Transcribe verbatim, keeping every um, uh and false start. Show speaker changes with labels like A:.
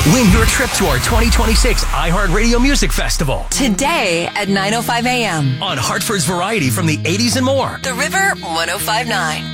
A: Win your trip to our twenty twenty-six iHeartRadio Music Festival.
B: Today at nine oh five a.m.
A: on Hartford's Variety from the eighties and more.
B: The River one oh five point nine.